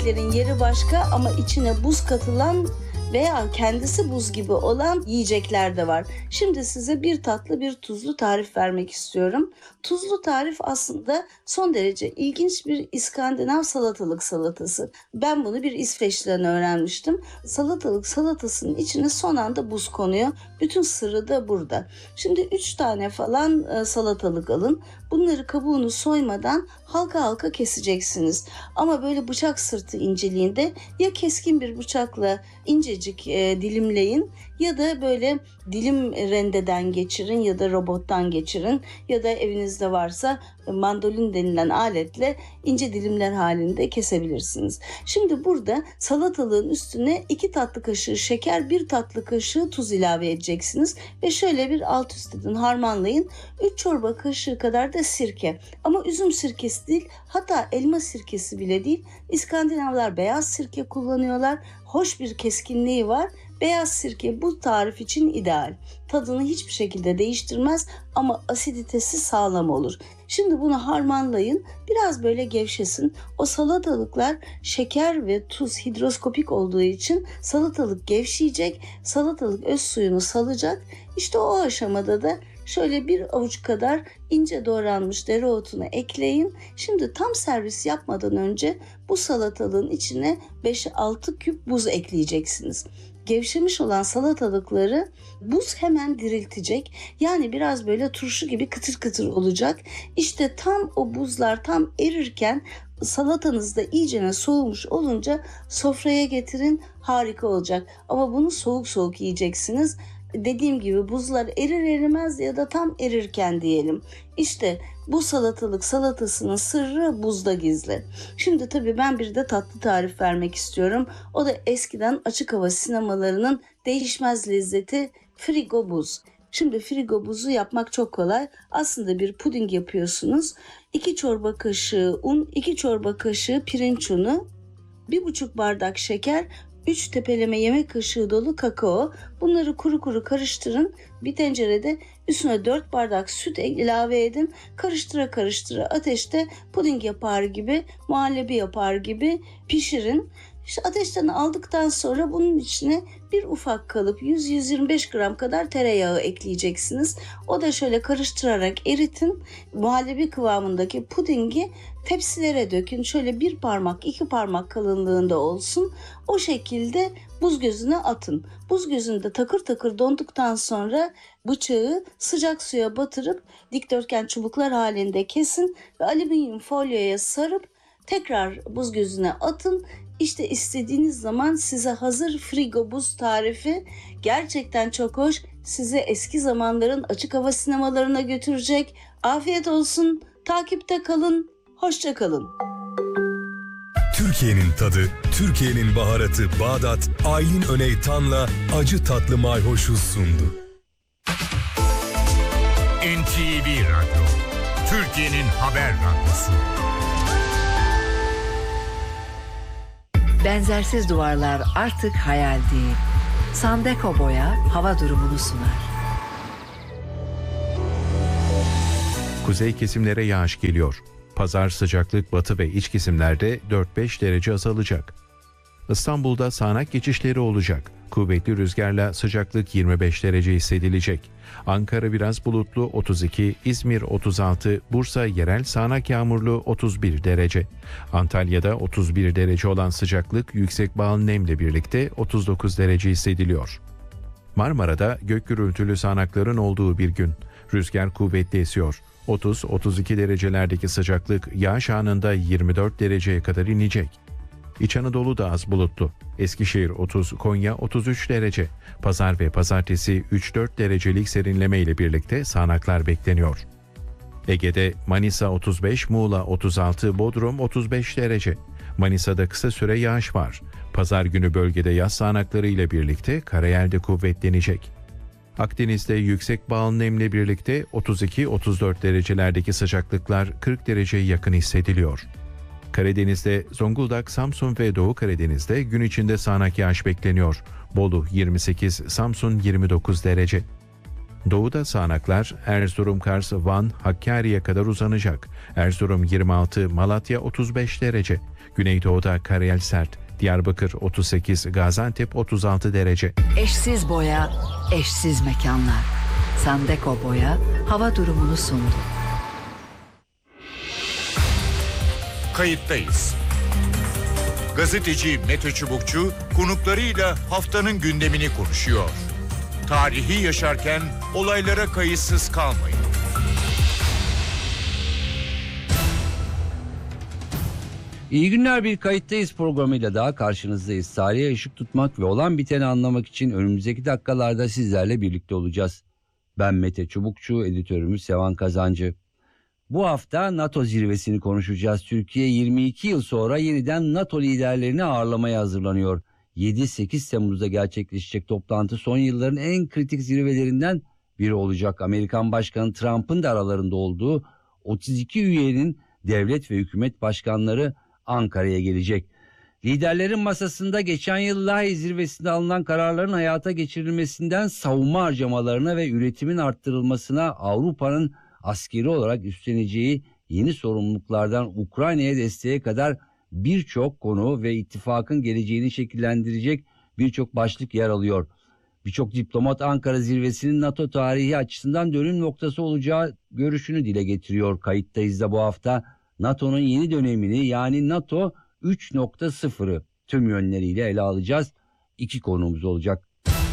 yemeklerin yeri başka ama içine buz katılan veya kendisi buz gibi olan yiyecekler de var. Şimdi size bir tatlı bir tuzlu tarif vermek istiyorum. Tuzlu tarif aslında son derece ilginç bir İskandinav salatalık salatası. Ben bunu bir İsveç'ten öğrenmiştim. Salatalık salatasının içine son anda buz konuyor. Bütün sırrı da burada. Şimdi 3 tane falan salatalık alın. Bunları kabuğunu soymadan halka halka keseceksiniz. Ama böyle bıçak sırtı inceliğinde ya keskin bir bıçakla incecik dilimleyin ya da böyle dilim rendeden geçirin ya da robottan geçirin ya da evinizde varsa mandolin denilen aletle ince dilimler halinde kesebilirsiniz. Şimdi burada salatalığın üstüne 2 tatlı kaşığı şeker, 1 tatlı kaşığı tuz ilave edeceksiniz ve şöyle bir alt üst edin, harmanlayın. 3 çorba kaşığı kadar da sirke, ama üzüm sirkesi değil, hatta elma sirkesi bile değil. İskandinavlar beyaz sirke kullanıyorlar. Hoş bir keskinliği var. Beyaz sirke bu tarif için ideal. Tadını hiçbir şekilde değiştirmez ama asiditesi sağlam olur. Şimdi bunu harmanlayın. Biraz böyle gevşesin. O salatalıklar şeker ve tuz hidroskopik olduğu için salatalık gevşeyecek. Salatalık öz suyunu salacak. İşte o aşamada da şöyle bir avuç kadar ince doğranmış dereotunu ekleyin. Şimdi tam servis yapmadan önce bu salatalığın içine 5-6 küp buz ekleyeceksiniz. Gevşemiş olan salatalıkları buz hemen diriltecek. Yani biraz böyle turşu gibi kıtır kıtır olacak. İşte tam o buzlar tam erirken salatanız da iyicene soğumuş olunca sofraya getirin, harika olacak. Ama bunu soğuk soğuk yiyeceksiniz. Dediğim gibi buzlar erir erimez ya da tam erirken diyelim. İşte bu salatalık salatasının sırrı buzda gizli. Şimdi tabii ben bir de tatlı tarif vermek istiyorum. O da eskiden açık hava sinemalarının değişmez lezzeti frigo buz. Şimdi frigo buzu yapmak çok kolay. Aslında bir puding yapıyorsunuz. 2 çorba kaşığı un, 2 çorba kaşığı pirinç unu, 1,5 bardak şeker, 3 tepeleme yemek kaşığı dolu kakao. Bunları kuru kuru karıştırın. Bir tencerede üstüne 4 bardak süt ilave edin. Karıştıra karıştıra ateşte puding yapar gibi, muhallebi yapar gibi pişirin. İşte ateşten aldıktan sonra bunun içine bir ufak kalıp 100-125 gram kadar tereyağı ekleyeceksiniz. O da şöyle karıştırarak eritin. Muhallebi kıvamındaki pudingi tepsilere dökün. Şöyle 1 parmak 2 parmak kalınlığında olsun. O şekilde buz gözüne atın. Buz gözünde takır takır donduktan sonra bıçağı sıcak suya batırıp dikdörtgen çubuklar halinde kesin ve alüminyum folyoya sarıp tekrar buz gözüne atın. İşte istediğiniz zaman size hazır frigo buz tarifi, gerçekten çok hoş. Size eski zamanların açık hava sinemalarına götürecek. Afiyet olsun. Takipte kalın. Hoşça kalın. Türkiye'nin tadı, Türkiye'nin baharatı Bağdat, Aylin Öneytan'la acı tatlı mayhoşu sundu. NTV Radyo, Türkiye'nin haber radyosu. Benzersiz duvarlar artık hayal değil. Sandeko Boya hava durumunu sunar. Kuzey kesimlere yağış geliyor. Pazar sıcaklık batı ve iç kesimlerde 4-5 derece azalacak. İstanbul'da sağanak geçişleri olacak. Kuvvetli rüzgarla sıcaklık 25 derece hissedilecek. Ankara biraz bulutlu 32, İzmir 36, Bursa yerel sağanak yağmurlu 31 derece. Antalya'da 31 derece olan sıcaklık yüksek bağlı nemle birlikte 39 derece hissediliyor. Marmara'da gök gürültülü sağanakların olduğu bir gün. Rüzgar kuvvetli esiyor. 30-32 derecelerdeki sıcaklık yağış anında 24 dereceye kadar inecek. İç Anadolu'da az bulutlu. Eskişehir 30, Konya 33 derece. Pazar ve pazartesi 3-4 derecelik serinleme ile birlikte sağanaklar bekleniyor. Ege'de Manisa 35, Muğla 36, Bodrum 35 derece. Manisa'da kısa süre yağış var. Pazar günü bölgede yaz sağanakları ile birlikte karayel de kuvvetlenecek. Akdeniz'de yüksek bağlı nemle birlikte 32-34 derecelerdeki sıcaklıklar 40 dereceye yakın hissediliyor. Karadeniz'de Zonguldak, Samsun ve Doğu Karadeniz'de gün içinde sağanak yağış bekleniyor. Bolu 28, Samsun 29 derece. Doğuda sağanaklar Erzurum, Kars, Van, Hakkari'ye kadar uzanacak. Erzurum 26, Malatya 35 derece. Güneydoğuda karayel sert. Diyarbakır 38, Gaziantep 36 derece. Eşsiz boya, eşsiz mekanlar. Sandeko Boya hava durumunu sundu. Kayıttayız. Gazeteci Mete Çubukçu konuklarıyla haftanın gündemini konuşuyor. Tarihi yaşarken olaylara kayıtsız kalmayın. İyi günler, bir kayıttayız programıyla daha karşınızdayız. Tarihe ışık tutmak ve olan biteni anlamak için önümüzdeki dakikalarda sizlerle birlikte olacağız. Ben Mete Çubukçu, editörümüz Sevan Kazancı. Bu hafta NATO zirvesini konuşacağız. Türkiye 22 yıl sonra yeniden NATO liderlerini ağırlamaya hazırlanıyor. 7-8 Temmuz'da gerçekleşecek toplantı son yılların en kritik zirvelerinden biri olacak. Amerikan Başkanı Trump'ın da aralarında olduğu 32 üyenin devlet ve hükümet başkanları Ankara'ya gelecek. Liderlerin masasında geçen yıl Lahey zirvesinde alınan kararların hayata geçirilmesinden savunma harcamalarına ve üretimin arttırılmasına, Avrupa'nın askeri olarak üstleneceği yeni sorumluluklardan Ukrayna'ya desteğe kadar birçok konu ve ittifakın geleceğini şekillendirecek birçok başlık yer alıyor. Birçok diplomat Ankara zirvesinin NATO tarihi açısından dönüm noktası olacağı görüşünü dile getiriyor. Kayıttayız da bu hafta NATO'nun yeni dönemini, yani NATO 3.0'ı tüm yönleriyle ele alacağız. 2 konuğumuz olacak.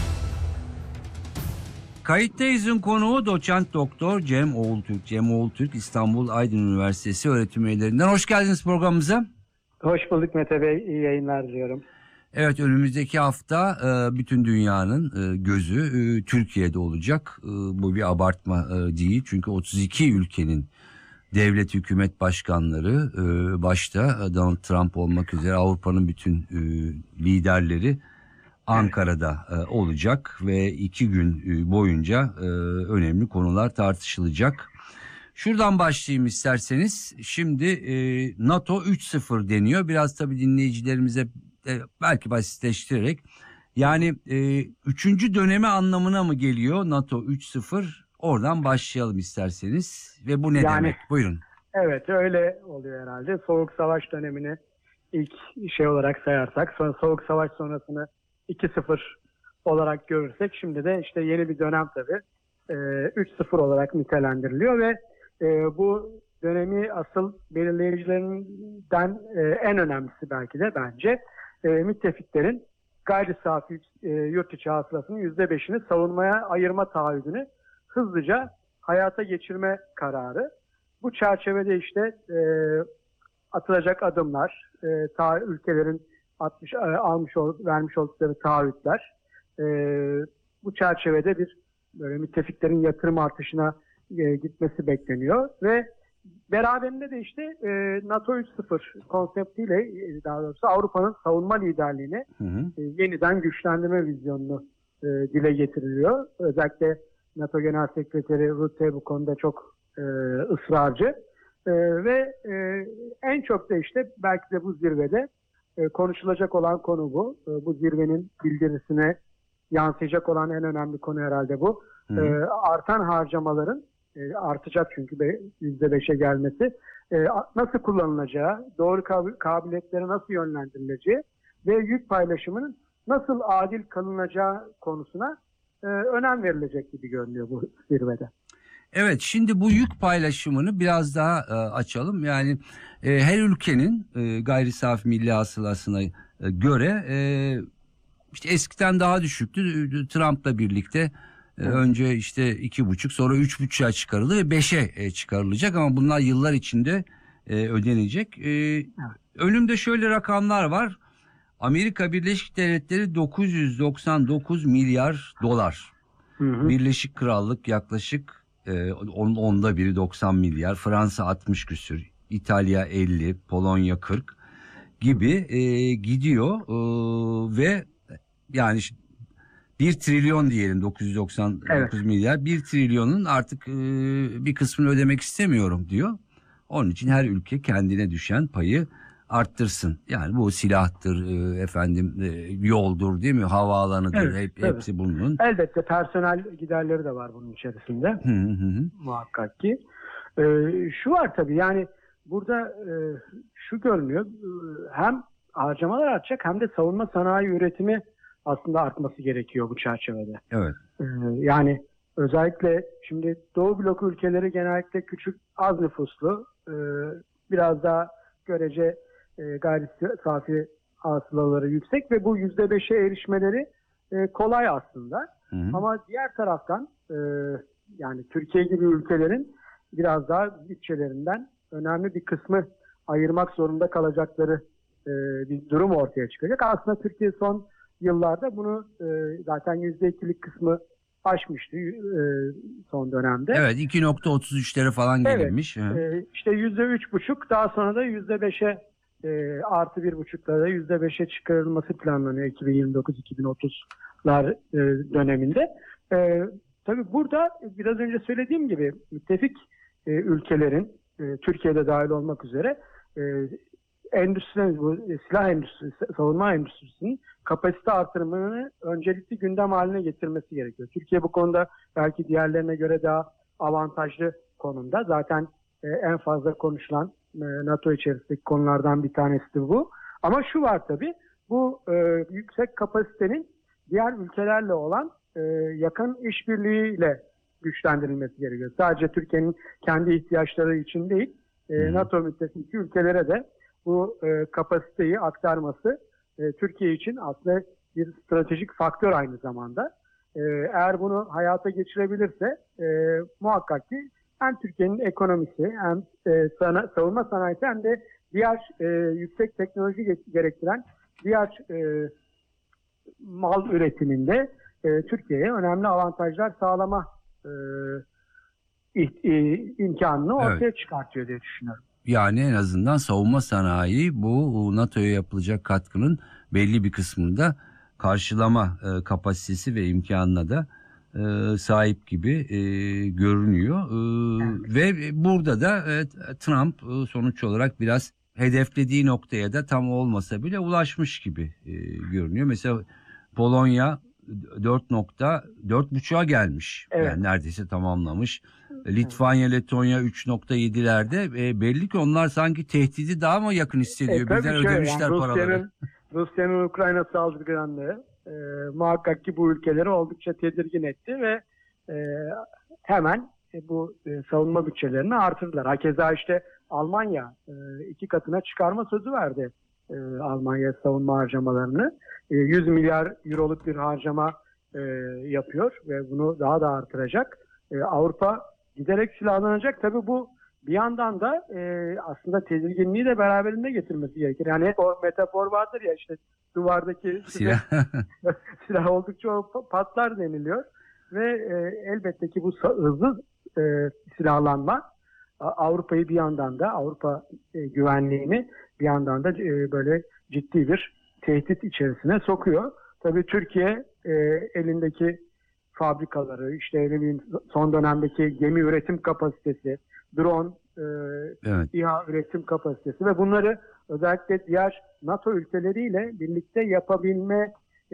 Kayıttayız'ın konuğu doçent doktor Cem Oğultürk. Cem Oğultürk İstanbul Aydın Üniversitesi öğretim üyelerinden. Hoş geldiniz programımıza. Hoş bulduk Mete Bey. İyi yayınlar diliyorum. Evet, önümüzdeki hafta bütün dünyanın gözü Türkiye'de olacak. Bu bir abartma değil. Çünkü 32 ülkenin devlet hükümet başkanları, başta Donald Trump olmak üzere Avrupa'nın bütün liderleri Ankara'da olacak ve 2 gün boyunca önemli konular tartışılacak. Şuradan başlayayım isterseniz. Şimdi NATO 3.0 deniyor. Biraz tabii dinleyicilerimize belki basitleştirerek, yani 3. dönemi anlamına mı geliyor NATO 3.0? Oradan başlayalım isterseniz. Ve bu ne demek? Buyurun. Evet, öyle oluyor herhalde. Soğuk Savaş dönemini ilk şey olarak sayarsak, sonra Soğuk Savaş sonrasını 2.0 olarak görürsek, şimdi de işte yeni bir dönem tabii 3.0 olarak nitelendiriliyor ve bu dönemi asıl belirleyicilerinden en önemlisi belki de bence müttefiklerin gayri safi yurt içi hasılasının %5'ini savunmaya ayırma taahhüdünü hızlıca hayata geçirme kararı. Bu çerçevede işte atılacak adımlar, ülkelerin vermiş oldukları taahhütler, bu çerçevede bir böyle müttefiklerin yatırım artışına gitmesi bekleniyor ve beraberinde de işte NATO 3.0 konseptiyle, daha doğrusu Avrupa'nın savunma liderliğini yeniden güçlendirme vizyonunu dile getiriliyor. Özellikle NATO Genel Sekreteri Rutte bu konuda çok ısrarcı ve en çok da işte belki de bu zirvede konuşulacak olan konu bu. Bu zirvenin bildirisine yansıyacak olan en önemli konu herhalde bu. Artan harcamaların, artacak çünkü %5'e gelmesi, nasıl kullanılacağı, doğru kabiliyetlere nasıl yönlendirileceği ve yük paylaşımının nasıl adil kılınacağı konusuna önem verilecek gibi görünüyor bu zirvede. Evet, şimdi bu yük paylaşımını biraz daha açalım. Yani her ülkenin gayri safi milli hasılasına göre işte eskiden daha düşüktü. Trump'la birlikte önce işte 2,5, sonra 3,5'a çıkarıldı ve 5'e çıkarılacak, ama bunlar yıllar içinde ödenecek. Önümde şöyle rakamlar var. Amerika Birleşik Devletleri 999 milyar dolar. Birleşik Krallık yaklaşık onda biri 90 milyar. Fransa 60 küsür. İtalya 50, Polonya 40 gibi gidiyor ve yani 1 trilyon diyelim, 999 milyar. 1 trilyonun artık bir kısmını ödemek istemiyorum diyor. Onun için her ülke kendine düşen payı arttırsın. Yani bu silahtır, yoldur değil mi? Havaalanıdır. Evet, Hepsi bunun. Elbette personel giderleri de var bunun içerisinde. Hı. Muhakkak ki. Şu var tabii, yani burada şu görünüyor. Hem harcamalar artacak hem de savunma sanayi üretimi aslında artması gerekiyor bu çerçevede. Evet. Yani özellikle şimdi Doğu bloku ülkeleri genellikle küçük, az nüfuslu, biraz daha görece gayri safi hasılaları yüksek ve bu %5'e erişmeleri kolay aslında. Hı. Ama diğer taraftan yani Türkiye gibi ülkelerin biraz daha bütçelerinden önemli bir kısmı ayırmak zorunda kalacakları bir durum ortaya çıkacak. Aslında Türkiye son yıllarda bunu zaten %2'lik kısmı aşmıştı son dönemde. Evet, 2.33'lere falan gelinmiş. Evet, işte %3,5, daha sonra da %5'e artı 1,5'la da %5'e çıkarılması planlanıyor 2029-2030'lar döneminde. Tabii burada biraz önce söylediğim gibi müttefik ülkelerin, Türkiye'de dahil olmak üzere bu silah endüstrisi, savunma endüstrisinin kapasite artırımını öncelikli gündem haline getirmesi gerekiyor. Türkiye bu konuda belki diğerlerine göre daha avantajlı konumda. Zaten en fazla konuşulan NATO içerisindeki konulardan bir tanesi de bu. Ama şu var tabii, bu yüksek kapasitenin diğer ülkelerle olan yakın işbirliğiyle güçlendirilmesi gerekiyor. Sadece Türkiye'nin kendi ihtiyaçları için değil, NATO müttefiki ülkelere de bu kapasiteyi aktarması Türkiye için aslında bir stratejik faktör aynı zamanda. Eğer bunu hayata geçirebilirse muhakkak ki hem Türkiye'nin ekonomisi hem savunma sanayisi hem de diğer yüksek teknoloji gerektiren diğer mal üretiminde Türkiye'ye önemli avantajlar sağlama imkanını ortaya çıkartıyor diye düşünüyorum. Yani en azından savunma sanayi bu NATO'ya yapılacak katkının belli bir kısmında karşılama kapasitesi ve imkanına da sahip gibi görünüyor. Evet. Ve burada da Trump sonuç olarak biraz hedeflediği noktaya da tam olmasa bile ulaşmış gibi görünüyor. Mesela Polonya 4.5'a gelmiş. Evet. Yani neredeyse tamamlamış. Litvanya, Letonya 3.7'lerde. Belli ki onlar sanki tehdidi daha mı yakın hissediyor? Bizden ödemişler yani paraları. Rusya'nın Ukrayna saldırganlığı muhakkak ki bu ülkeleri oldukça tedirgin etti ve hemen bu savunma bütçelerini artırdılar. Hakeza işte Almanya 2 katına çıkarma sözü verdi Almanya savunma harcamalarını. 100 milyar euroluk bir harcama yapıyor ve bunu daha da artıracak. Avrupa giderek silahlanacak. Tabii bu bir yandan da aslında tedirginliği de beraberinde getirmesi gerekir. Yani o metafor vardır ya, işte duvardaki silah oldukça patlar deniliyor. Ve elbette ki bu hızlı silahlanma Avrupa'yı bir yandan da, Avrupa güvenliğini bir yandan da böyle ciddi bir tehdit içerisine sokuyor. Tabii Türkiye elindeki fabrikaları, işte son dönemdeki gemi üretim kapasitesi, drone, evet, İHA üretim kapasitesi ve bunları özellikle diğer NATO ülkeleriyle birlikte yapabilme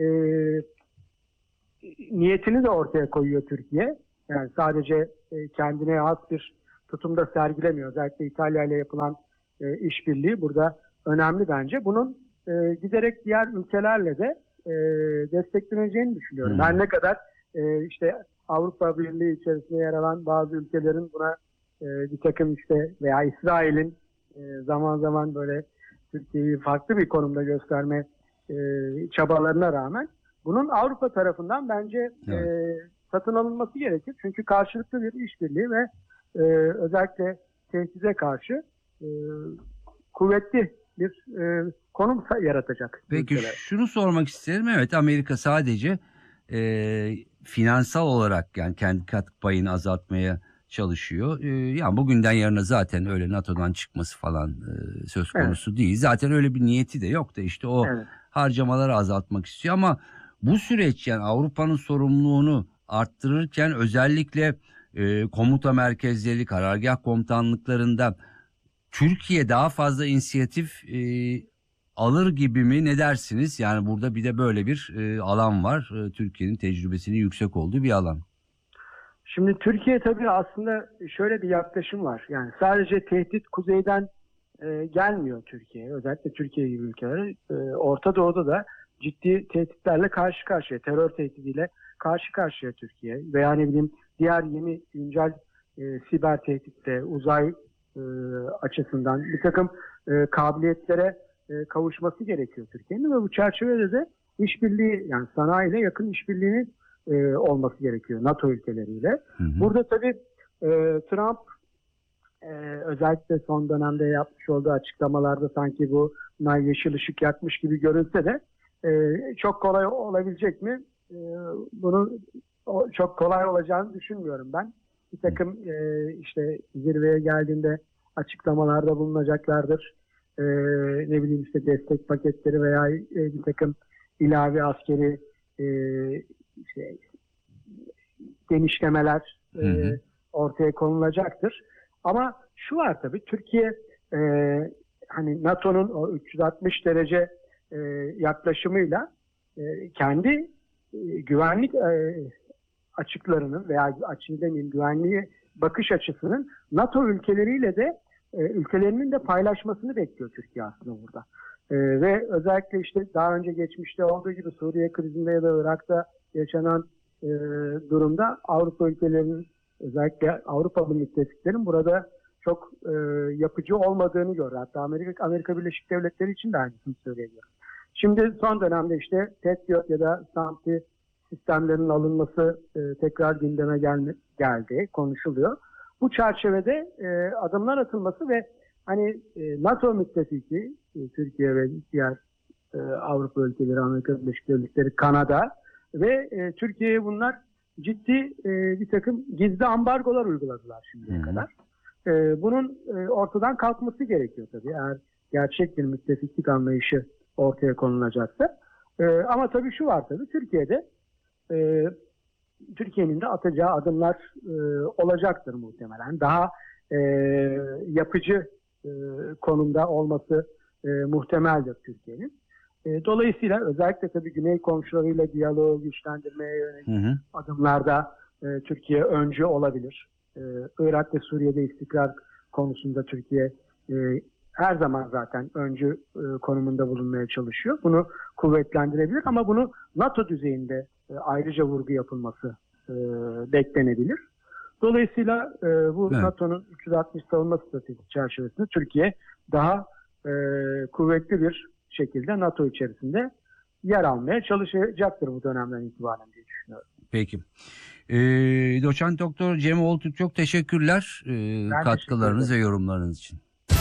niyetini de ortaya koyuyor Türkiye. Yani sadece kendine has bir tutumda sergilemiyor. Özellikle İtalya ile yapılan işbirliği burada önemli bence. Bunun giderek diğer ülkelerle de destekleneceğini düşünüyorum. Her ne kadar işte Avrupa Birliği içerisinde yer alan bazı ülkelerin buna bir takım işte veya İsrail'in zaman zaman böyle Türkiye'yi farklı bir konumda gösterme çabalarına rağmen bunun Avrupa tarafından bence satın alınması gerekir. Çünkü karşılıklı bir işbirliği ve özellikle tehdide karşı kuvvetli bir konum yaratacak. Peki şunu sormak isterim. Evet, Amerika sadece finansal olarak yani kendi katkı payını azaltmaya çalışıyor. Yani bugünden yarına zaten öyle NATO'dan çıkması falan söz konusu değil. Zaten öyle bir niyeti de yok da işte o harcamaları azaltmak istiyor. Ama bu süreç yani Avrupa'nın sorumluluğunu arttırırken özellikle komuta merkezleri, karargah komutanlıklarında Türkiye daha fazla inisiyatif alır gibi mi, ne dersiniz? Yani burada bir de böyle bir alan var. Türkiye'nin tecrübesinin yüksek olduğu bir alan. Şimdi Türkiye tabii aslında şöyle bir yaklaşım var. Yani sadece tehdit kuzeyden gelmiyor Türkiye'ye. Özellikle Türkiye gibi ülkeler. Orta Doğu'da da ciddi tehditlerle karşı karşıya, terör tehdidiyle karşı karşıya Türkiye. Veya ne bileyim diğer yeni güncel siber tehditte, uzay açısından bir takım kabiliyetlere kavuşması gerekiyor Türkiye'nin ve bu çerçevede de işbirliği, yani sanayiyle yakın işbirliğinin olması gerekiyor NATO ülkeleriyle. Hı hı. Burada tabii Trump özellikle son dönemde yapmış olduğu açıklamalarda sanki buna yeşil ışık yakmış gibi görünse de çok kolay olabilecek mi? Bunun çok kolay olacağını düşünmüyorum ben. Bir takım işte zirveye geldiğinde açıklamalarda bulunacaklardır. Ne bileyim işte destek paketleri veya bir takım ilave askeri genişlemeler ortaya konulacaktır. Ama şu var tabii, Türkiye hani NATO'nun o 360 derece yaklaşımıyla kendi güvenlik açıklarının veya güvenliğe bakış açısının NATO ülkeleriyle de ülkelerinin de paylaşmasını bekliyor Türkiye aslında burada. Ve özellikle işte daha önce geçmişte olduğu gibi Suriye krizinde ya da Irak'ta yaşanan durumda Avrupa ülkelerinin, özellikle Avrupalı müttefiklerin burada çok yapıcı olmadığını gördü. Hatta Amerika Birleşik Devletleri için de aynısını söylüyor. Şimdi son dönemde işte Patriot ya da SAMP sistemlerinin alınması tekrar gündeme geldi, konuşuluyor. Bu çerçevede adımlar atılması ve hani NATO müttefiki Türkiye ve diğer Avrupa ülkeleri, Amerika Birleşik Devletleri, Kanada ve Türkiye'ye bunlar ciddi bir takım gizli ambargolar uyguladılar şimdiye kadar. Bunun ortadan kalkması gerekiyor tabii, eğer gerçek bir müttefiklik anlayışı ortaya konulacaksa. Ama tabii şu var tabii, Türkiye'de Türkiye'nin de atacağı adımlar olacaktır muhtemelen. Daha yapıcı konumda olması muhtemeldir Türkiye'nin. Dolayısıyla özellikle tabii Güney komşularıyla diyaloğu güçlendirmeye yönelik adımlarda Türkiye öncü olabilir. Irak ve Suriye'de istikrar konusunda Türkiye her zaman zaten öncü konumunda bulunmaya çalışıyor. Bunu kuvvetlendirebilir ama bunu NATO düzeyinde ayrıca vurgu yapılması beklenebilir. Dolayısıyla bu NATO'nun 360 savunma stratejisi çerçevesinde Türkiye daha kuvvetli bir şekilde NATO içerisinde yer almaya çalışacaktır bu dönemden itibaren diye düşünüyorum. Peki. Doçent Doktor Cem Oltürk, çok teşekkürler katkılarınız ve yorumlarınız için.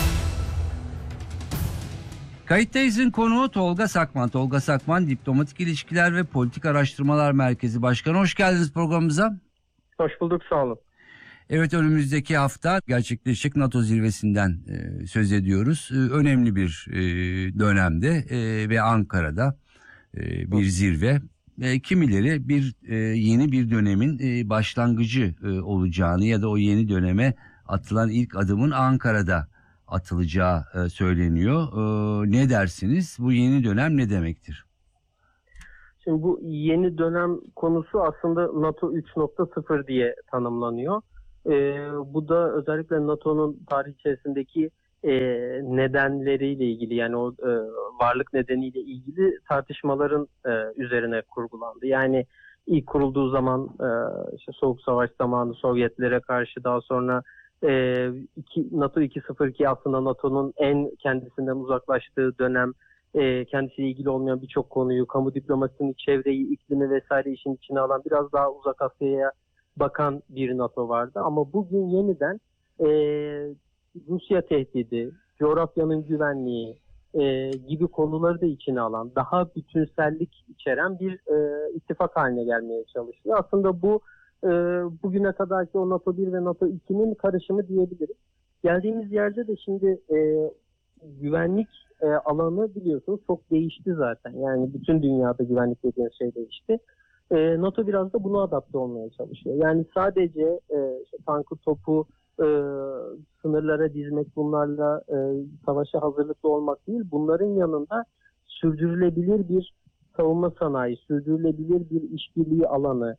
Kayıttayız'ın konuğu Tolga Sakman. Tolga Sakman, Diplomatik İlişkiler ve Politik Araştırmalar Merkezi Başkanı. Hoş geldiniz programımıza. Hoş bulduk, sağ olun. Evet, önümüzdeki hafta gerçekleşecek NATO zirvesinden söz ediyoruz. Önemli bir dönemde ve Ankara'da bir zirve. Kimileri yeni bir dönemin başlangıcı olacağını ya da o yeni döneme atılan ilk adımın Ankara'da atılacağı söyleniyor. Ne dersiniz? Bu yeni dönem ne demektir? Şimdi bu yeni dönem konusu aslında NATO 3.0 diye tanımlanıyor. Bu da özellikle NATO'nun tarih içerisindeki nedenleriyle ilgili, yani o varlık nedeniyle ilgili tartışmaların üzerine kurgulandı. Yani ilk kurulduğu zaman işte Soğuk Savaş zamanı Sovyetlere karşı, daha sonra NATO 2.0 aslında NATO'nun en kendisinden uzaklaştığı dönem, kendisiyle ilgili olmayan birçok konuyu, kamu diplomasisini, çevreyi, iklimi vesaire işin içine alan, biraz daha uzak Asya'ya bakan bir NATO vardı. Ama bugün yeniden Rusya tehdidi, coğrafyanın güvenliği gibi konuları da içine alan, daha bütünsellik içeren bir ittifak haline gelmeye çalışıyor. Aslında bu bugüne kadarki o NATO 1 ve NATO 2'nin karışımı diyebiliriz. Geldiğimiz yerde de şimdi güvenlik alanı biliyorsunuz çok değişti zaten. Yani bütün dünyada güvenlik dediğiniz şey değişti. NATO biraz da buna adapte olmaya çalışıyor. Yani sadece işte tankı, topu, sınırlara dizmek, bunlarla savaşa hazırlıklı olmak değil. Bunların yanında sürdürülebilir bir savunma sanayi, sürdürülebilir bir işbirliği alanı,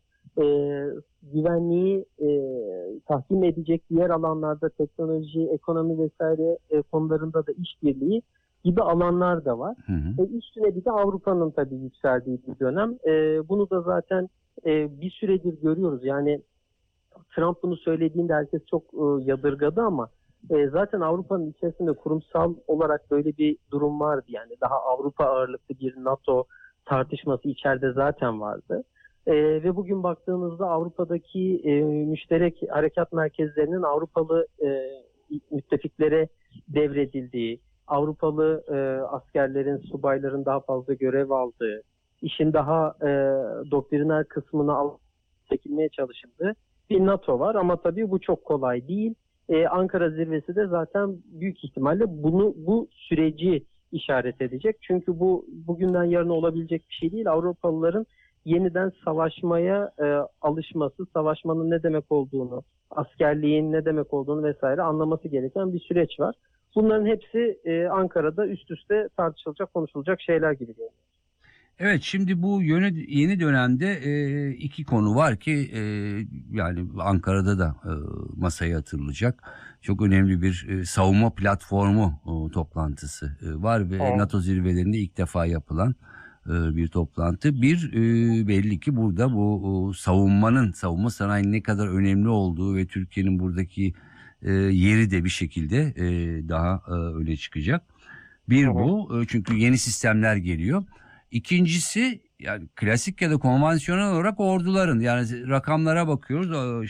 güvenliği tahkim edecek diğer alanlarda teknoloji, ekonomi vesaire konularında da işbirliği gibi alanlar da var. Üstüne bir de Avrupa'nın tabii yükseldiği bir dönem. Bunu da zaten bir süredir görüyoruz. Yani Trump bunu söylediğinde herkes çok yadırgadı ama zaten Avrupa'nın içerisinde kurumsal olarak böyle bir durum vardı. Yani daha Avrupa ağırlıklı bir NATO tartışması içeride zaten vardı. Ve bugün baktığınızda Avrupa'daki müşterek harekat merkezlerinin Avrupalı müttefiklere devredildiği, Avrupalı askerlerin, subayların daha fazla görev aldığı, işin daha doktriner kısmına çekilmeye çalışıldığı bir NATO var. Ama tabii bu çok kolay değil. Ankara zirvesi de zaten büyük ihtimalle bu süreci işaret edecek. Çünkü bu bugünden yarına olabilecek bir şey değil. Avrupalıların yeniden savaşmaya alışması, savaşmanın ne demek olduğunu, askerliğin ne demek olduğunu vesaire anlaması gereken bir süreç var. Bunların hepsi Ankara'da üst üste tartışılacak, konuşulacak şeyler gibi geliyor. Evet, şimdi bu yeni dönemde iki konu var ki yani Ankara'da da masaya yatırılacak. Çok önemli bir savunma platformu toplantısı var ve NATO zirvelerinde ilk defa yapılan bir toplantı. Belli ki burada bu savunma sanayinin ne kadar önemli olduğu ve Türkiye'nin buradaki yeri de bir şekilde daha öne çıkacak. Bu çünkü yeni sistemler geliyor. İkincisi, yani klasik ya da konvansiyonel olarak orduların, yani rakamlara bakıyoruz,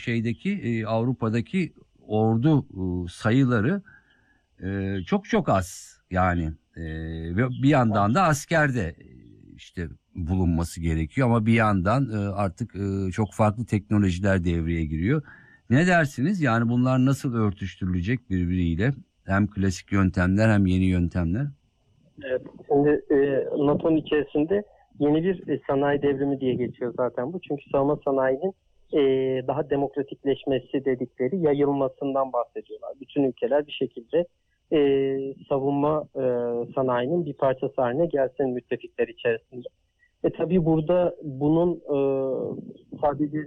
Avrupa'daki ordu sayıları çok az yani ve bir yandan da askerde işte bulunması gerekiyor ama bir yandan artık çok farklı teknolojiler devreye giriyor. Ne dersiniz? Yani bunlar nasıl örtüştürülecek birbiriyle? Hem klasik yöntemler hem yeni yöntemler. Evet, şimdi NATO'nun içerisinde yeni bir sanayi devrimi diye geçiyor zaten bu. Çünkü savunma sanayinin daha demokratikleşmesi dedikleri yayılmasından bahsediyorlar. Bütün ülkeler bir şekilde savunma sanayinin bir parçası haline gelsin müttefikler içerisinde. Tabii burada bunun sadece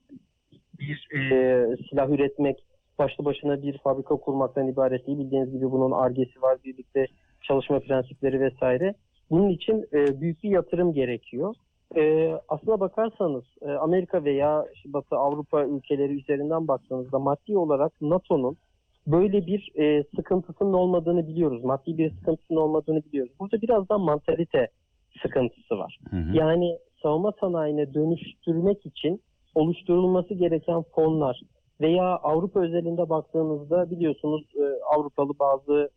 bir silah üretmek, başlı başına bir fabrika kurmaktan ibaret değil. Bildiğiniz gibi bunun Ar-Ge'si var, birlikte çalışma prensipleri vesaire. Bunun için büyük bir yatırım gerekiyor. Aslına bakarsanız Amerika veya Batı Avrupa ülkeleri üzerinden baktığınızda maddi olarak NATO'nun böyle bir sıkıntısının olmadığını biliyoruz. Maddi bir sıkıntısının olmadığını biliyoruz. Burada biraz da mantalite sıkıntısı var. Yani savunma sanayine dönüştürmek için oluşturulması gereken fonlar veya Avrupa özelinde baktığınızda biliyorsunuz Avrupalı bazı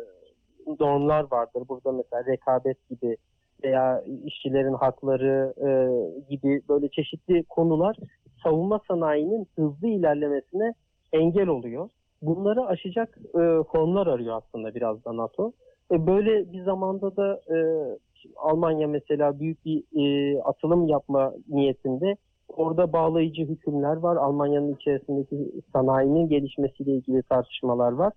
normlar vardır. Burada mesela rekabet gibi veya işçilerin hakları gibi böyle çeşitli konular savunma sanayinin hızlı ilerlemesine engel oluyor. Bunları aşacak fonlar arıyor aslında biraz da NATO. Böyle bir zamanda da Almanya mesela büyük bir atılım yapma niyetinde. Orada bağlayıcı hükümler var. Almanya'nın içerisindeki sanayinin gelişmesiyle ilgili tartışmalar var.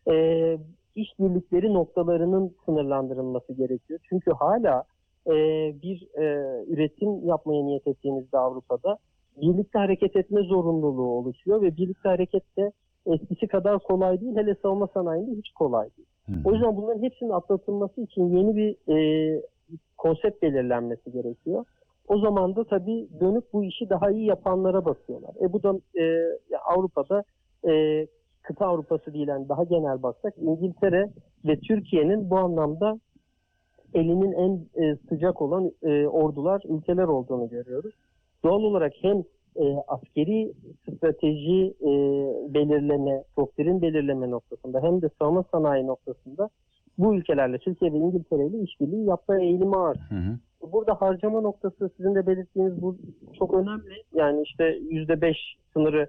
İşbirlikleri noktalarının sınırlandırılması gerekiyor. Çünkü hala bir üretim yapmaya niyet ettiğinizde Avrupa'da birlikte hareket etme zorunluluğu oluşuyor ve birlikte hareket de eskisi kadar kolay değil. Hele savunma sanayinde hiç kolay değil. O yüzden bunların hepsinin atlatılması için yeni bir konsept belirlenmesi gerekiyor. O zaman da tabii dönüp bu işi daha iyi yapanlara bakıyorlar. Bu da Avrupa'da kıta Avrupası değil, yani daha genel baksak İngiltere ve Türkiye'nin bu anlamda elinin en sıcak olan ülkeler olduğunu görüyoruz. Doğal olarak hem askeri strateji belirleme, doktrin belirleme noktasında hem de savunma sanayi noktasında bu ülkelerle, Türkiye ve İngiltere ile işbirliği yapma eğilimi var. Burada harcama noktası sizin de belirttiğiniz bu çok önemli. Yani işte %5 sınırı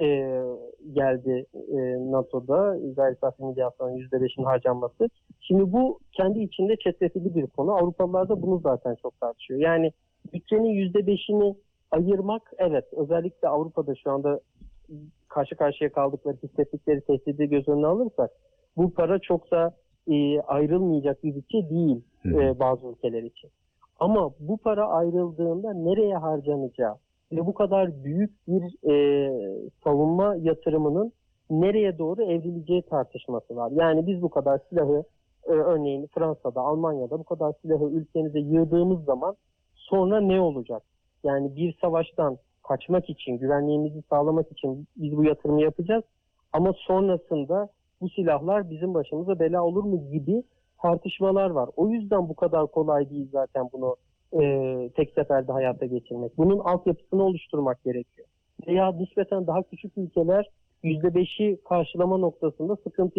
geldi NATO'da. Gayri safi milli hasılanın %5'in harcanması. Şimdi bu kendi içinde çetrefilli bir konu. Avrupalılar da bunu zaten çok tartışıyor. Yani bütçenin %5'ini ayırmak, evet, özellikle Avrupa'da şu anda karşı karşıya kaldıkları, hissettikleri tehdidi göz önüne alırsak bu para çok da ayrılmayacak bir bütçe değil bazı ülkeler için. Ama bu para ayrıldığında nereye harcanacağı ve bu kadar büyük bir savunma yatırımının nereye doğru evrileceği tartışması var. Yani biz bu kadar silahı örneğin Fransa'da, Almanya'da bu kadar silahı ülkemize yığdığımız zaman sonra ne olacak? Yani bir savaştan kaçmak için, güvenliğimizi sağlamak için biz bu yatırımı yapacağız. Ama sonrasında bu silahlar bizim başımıza bela olur mu gibi tartışmalar var. O yüzden bu kadar kolay değil zaten bunu tek seferde hayata geçirmek. Bunun altyapısını oluşturmak gerekiyor. Veya nispeten daha küçük ülkeler %5'i karşılama noktasında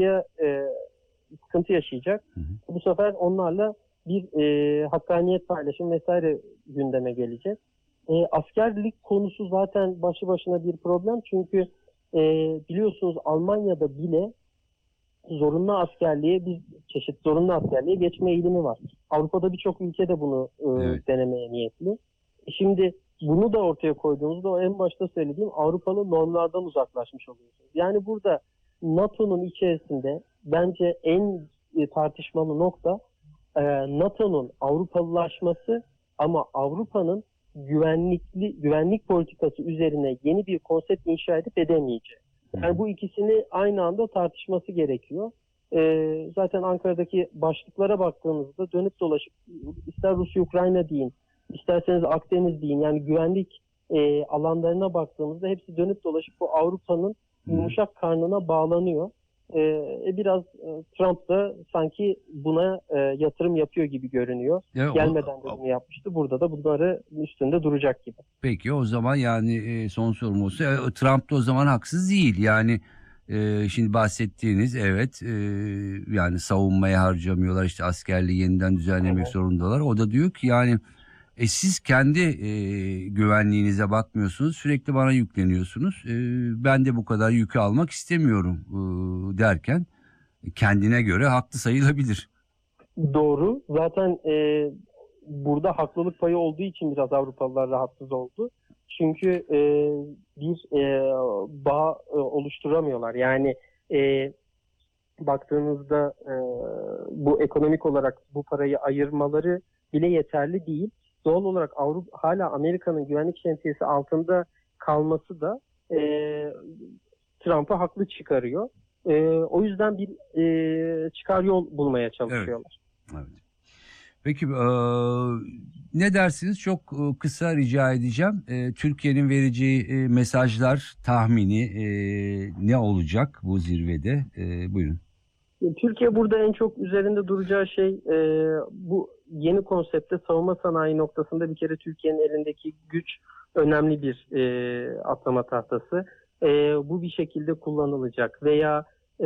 sıkıntı yaşayacak. Bu sefer onlarla bir hakkaniyet paylaşım vesaire gündeme gelecek. Askerlik konusu zaten başlı başına bir problem. Çünkü biliyorsunuz Almanya'da bile zorunlu askerliğe, bir çeşit zorunlu askerliğe geçme eğilimi var. Avrupa'da birçok ülke de bunu denemeye niyetli. Şimdi bunu da ortaya koyduğunuzda o en başta söylediğim Avrupalı normlardan uzaklaşmış oluyorsunuz. Yani burada NATO'nun içerisinde bence en tartışmalı nokta NATO'nun Avrupalılaşması ama Avrupa'nın güvenlik politikası üzerine yeni bir konsept inşa edip edemeyeceği. Yani bu ikisini aynı anda tartışması gerekiyor. Zaten Ankara'daki başlıklara baktığınızda dönüp dolaşıp ister Rusya-Ukrayna deyin, isterseniz Akdeniz deyin, yani güvenlik alanlarına baktığımızda hepsi dönüp dolaşıp bu Avrupa'nın yumuşak karnına bağlanıyor. Biraz Trump da sanki buna yatırım yapıyor gibi görünüyor. Gelmeden de bunu yapmıştı. Burada da bunları üstünde duracak gibi. Peki o zaman yani son sorum olsa Trump da o zaman haksız değil. Yani şimdi bahsettiğiniz yani savunmaya harcamıyorlar, işte askerliği yeniden düzenlemek zorundalar. O da diyor ki yani siz kendi güvenliğinize bakmıyorsunuz, sürekli bana yükleniyorsunuz. Ben de bu kadar yükü almak istemiyorum derken kendine göre haklı sayılabilir. Doğru. Zaten burada haklılık payı olduğu için biraz Avrupalılar rahatsız oldu. Çünkü bir bağ oluşturamıyorlar. Yani baktığınızda bu ekonomik olarak bu parayı ayırmaları bile yeterli değil. Doğal olarak hala Amerika'nın güvenlik şemsiyesi altında kalması da Trump'ı haklı çıkarıyor. O yüzden bir çıkar yol bulmaya çalışıyorlar. Evet. Peki ne dersiniz? Çok kısa rica edeceğim. Türkiye'nin vereceği mesajlar, tahmini ne olacak bu zirvede? Buyurun. Türkiye burada en çok üzerinde duracağı şey bu yeni konsepte savunma sanayi noktasında bir kere Türkiye'nin elindeki güç önemli bir atlama tahtası. Bu bir şekilde kullanılacak veya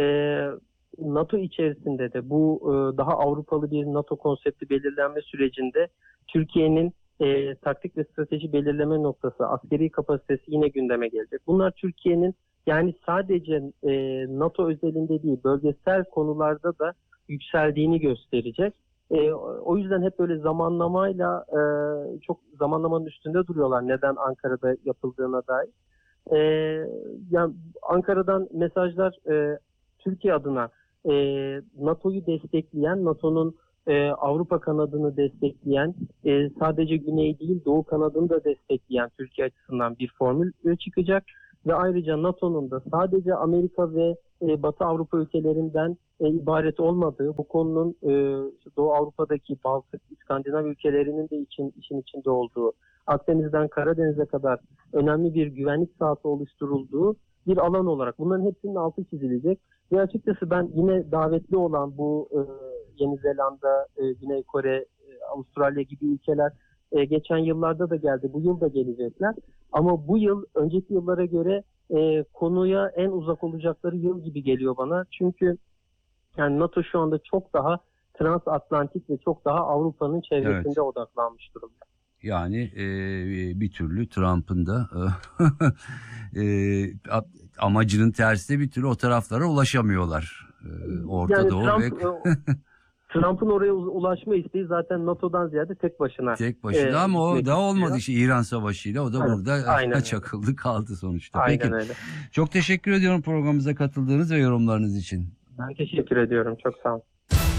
NATO içerisinde de bu daha Avrupalı bir NATO konsepti belirlenme sürecinde Türkiye'nin taktik ve strateji belirleme noktası, askeri kapasitesi yine gündeme gelecek. Bunlar Türkiye'nin yani sadece NATO özelinde değil, bölgesel konularda da yükseldiğini gösterecek. O yüzden hep böyle zamanlamayla çok zamanlamanın üstünde duruyorlar. Neden Ankara'da yapıldığına dair. Yani Ankara'dan mesajlar Türkiye adına NATO'yu destekleyen, NATO'nun Avrupa kanadını destekleyen, sadece Güney değil Doğu kanadını da destekleyen Türkiye açısından bir formül çıkacak. Ve ayrıca NATO'nun da sadece Amerika ve Batı Avrupa ülkelerinden ibaret olmadığı, bu konunun Doğu Avrupa'daki Baltık, İskandinav ülkelerinin de işin içinde olduğu, Akdeniz'den Karadeniz'e kadar önemli bir güvenlik sahası oluşturulduğu bir alan olarak bunların hepsinin altı çizilecek. Ve açıkçası ben yine davetli olan bu Yeni Zelanda, Güney Kore, Avustralya gibi ülkeler geçen yıllarda da geldi, bu yıl da gelecekler. Ama bu yıl önceki yıllara göre konuya en uzak olacakları yıl gibi geliyor bana. Çünkü yani NATO şu anda çok daha transatlantik ve çok daha Avrupa'nın çevresinde odaklanmış durumda. Yani bir türlü Trump'ın da amacının tersi de bir türlü o taraflara ulaşamıyorlar. Orta yani Doğu Trump, Trump'ın oraya ulaşma isteği zaten NATO'dan ziyade tek başına. Tek başına ama o gitmek da olmadı istiyor. işte İran Savaşı'yla. O da Evet, burada aynen öyle. çakıldı kaldı sonuçta. Aynen Peki. öyle. Çok teşekkür ediyorum programımıza katıldığınız ve yorumlarınız için. Ben teşekkür ediyorum. Çok sağ olun.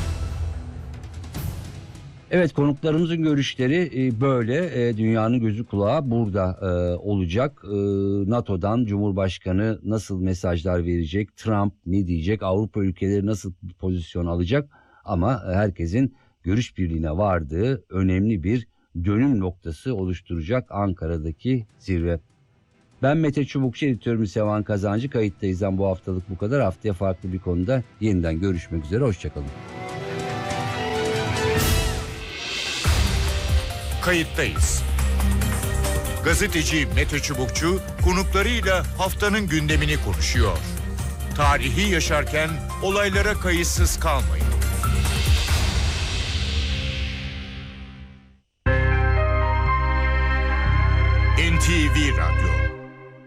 Evet, konuklarımızın görüşleri böyle. Dünyanın gözü kulağı burada olacak. NATO'dan Cumhurbaşkanı nasıl mesajlar verecek? Trump ne diyecek? Avrupa ülkeleri nasıl bir pozisyon alacak? Ama herkesin görüş birliğine vardığı önemli bir dönüm noktası oluşturacak Ankara'daki zirve. Ben Mete Çubukçu, editörümüz Sevan Kazancı. Kayıttayız'dan bu haftalık bu kadar. Haftaya farklı bir konuda yeniden görüşmek üzere. Hoşçakalın. Kayıttayız. Gazeteci Mete Çubukçu konuklarıyla haftanın gündemini konuşuyor. Tarihi yaşarken olaylara kayıtsız kalmayın. NTV Radyo